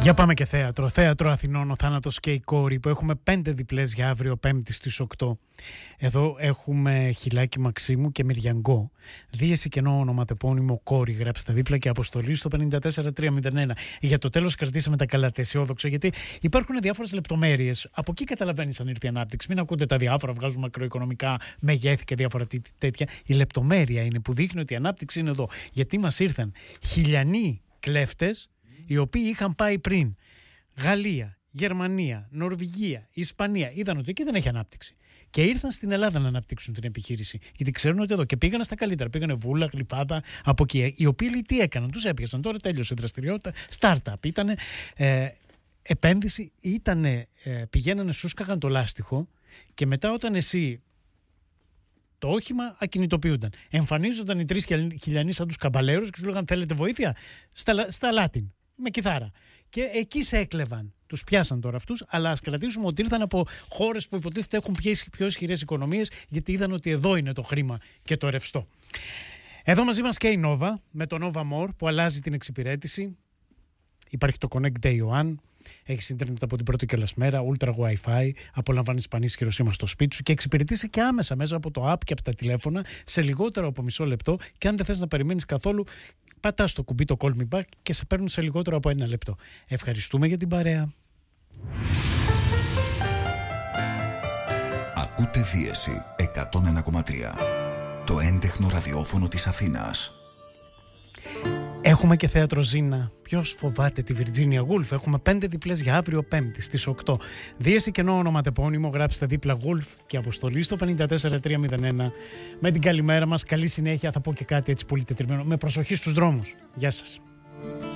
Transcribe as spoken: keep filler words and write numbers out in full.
Για πάμε και θέατρο. Θέατρο Αθηνών, ο Θάνατος και η κόρη, που έχουμε πέντε διπλές για αύριο Πέμπτη στις οκτώ. Εδώ έχουμε Χιλάκη Μαξίμου και Μυριανγκό. Δίεση κενό ονοματεπώνυμο κόρη, γράψτε δίπλα, και αποστολή στο πέντε τέσσερα τρία μηδέν ένα. Για το τέλος κρατήσαμε τα καλά, τα αισιόδοξα, γιατί υπάρχουν διάφορες λεπτομέρειες. Από εκεί καταλαβαίνεις αν ήρθε η ανάπτυξη. Μην ακούτε τα διάφορα, βγάζουν μακροοικονομικά μεγέθη και διάφορα τέτοια. Η λεπτομέρεια είναι που δείχνει ότι η ανάπτυξη είναι εδώ. Γιατί μας ήρθαν χιλιανοί κλέφτες, οι οποίοι είχαν πάει πριν Γαλλία, Γερμανία, Νορβηγία, Ισπανία. Είδαν ότι εκεί δεν έχει ανάπτυξη. Και ήρθαν στην Ελλάδα να αναπτύξουν την επιχείρηση. Γιατί ξέρουν ότι εδώ. Και πήγανε στα καλύτερα. Πήγανε Βούλα, Γλυφάδα, από εκεί. Οι οποίοι τι έκαναν, τους έπιασαν. Τώρα τέλειωσε η δραστηριότητα. Startup ήτανε. Ε, επένδυση ήτανε. Ε, πηγαίνανε, σούσκαγαν το λάστιχο. Και μετά, όταν εσύ. Το όχημα ακινητοποιούνταν. Εμφανίζονταν οι τρεις χιλιανοί σαν τους καμπαλέρους και σου λέγανε: θέλετε βοήθεια? Στα, στα Λάτιν. Με κιθάρα. Και εκεί σε έκλεβαν. Τους πιάσαν τώρα αυτούς, αλλά ας κρατήσουμε ότι ήρθαν από χώρες που υποτίθεται έχουν πιο ισχυρές οικονομίες, γιατί είδαν ότι εδώ είναι το χρήμα και το ρευστό. Εδώ μαζί μας και η Nova, με το Nova More που αλλάζει την εξυπηρέτηση. Υπάρχει το Connect Day One. Έχεις ίντερνετ από την πρώτη κιόλας μέρα, Ultra Wi-Fi, απολαμβάνεις πανίσχυ χειροσύμα στο σπίτι σου και εξυπηρετείσαι και άμεσα μέσα από το app και από τα τηλέφωνα σε λιγότερο από μισό λεπτό. Και αν δεν θες να περιμένεις καθόλου, πατάς το κουμπί το Call Me Back και σε παίρνουν σε λιγότερο από ένα λεπτό. Ευχαριστούμε για την παρέα. Ακούτε Δίεση εκατόν ένα κόμμα τρία, το έντεχνο ραδιόφωνο της Αθήνας. Έχουμε και θέατρο Ζήνα. Ποιος φοβάται τη Virginia Woolf? Έχουμε πέντε διπλές για αύριο Πέμπτη στις οκτώ. Δίεση κενό ονοματεπώνυμο, γράψτε δίπλα Woolf και αποστολή στο πέντε τέσσερα τρία μηδέν ένα. Με την καλημέρα μας, καλή συνέχεια. Θα πω και κάτι έτσι πολύ τετριμένο. Με προσοχή στους δρόμους. Γεια σας.